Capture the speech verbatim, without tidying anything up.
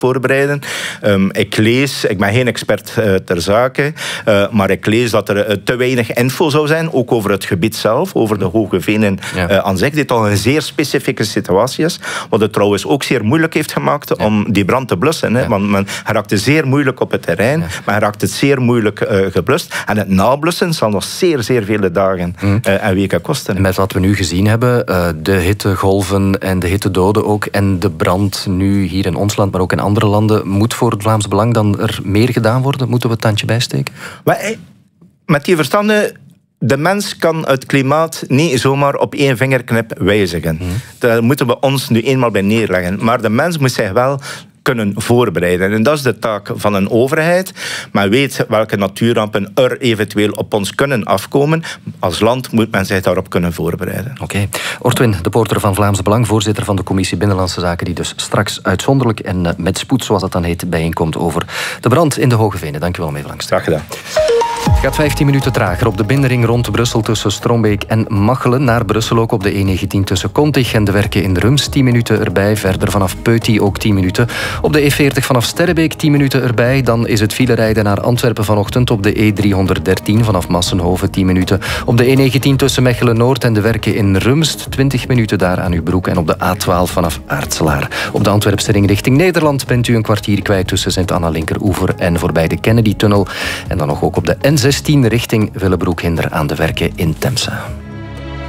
voorbereiden. Um, ik lees, ik ben geen expert uh, ter zake, uh, maar ik lees dat er uh, te weinig info zou zijn, ook over het gebied zelf, over de Hoge Venen ja. uh, aan zich. Dit toch een zeer specifieke situatie is, wat het trouwens ook zeer moeilijk heeft gemaakt ja. om die brand te blussen. Hè? Ja. Want men raakt het zeer moeilijk op het terrein, ja. maar raakt het zeer moeilijk uh, geblust. En het nablussen zal nog zeer, zeer vele dagen mm. uh, en weken kosten. En met wat we nu gezien hebben, uh, de hittegolven en de hittedoden ook, en de brand nu hier in ons land, maar ook in andere landen, moet voor het Vlaams Belang dan er meer gedaan worden? Moeten we het tandje bijsteken? Maar, met die verstande, de mens kan het klimaat niet zomaar op één vingerknip wijzigen. Mm. Daar moeten we ons nu eenmaal bij neerleggen. Maar de mens moet zich wel kunnen voorbereiden. En dat is de taak van een overheid. Men weet welke natuurrampen er eventueel op ons kunnen afkomen. Als land moet men zich daarop kunnen voorbereiden. Oké. Okay. Ortwin de Poorter van Vlaams Belang, voorzitter van de Commissie Binnenlandse Zaken, die dus straks uitzonderlijk en met spoed, zoals dat dan heet, bijeenkomt over de brand in de Hoge Venen. Dank u wel, meneer Vlangst. Graag gedaan. Het gaat vijftien minuten trager op de binnenring rond Brussel tussen Strombeek en Machelen. Naar Brussel ook op de E negentien tussen Kontig en de Werken in Rums. tien minuten erbij. Verder vanaf Peuty ook tien minuten. Op de E veertig vanaf Sterrebeek tien minuten erbij. Dan is het filerijden naar Antwerpen vanochtend op de E driehonderddertien vanaf Massenhoven tien minuten. Op de E negentien tussen Mechelen-Noord en de Werken in Rumst twintig minuten daar aan uw broek. En op de A twaalf vanaf Aartselaar. Op de Antwerpse ring richting Nederland bent u een kwartier kwijt tussen Sint-Anna-Linkeroever en voorbij de Kennedy-tunnel. En dan nog ook op de N zestien richting Willebroek-Hinder aan de Werken in Temse.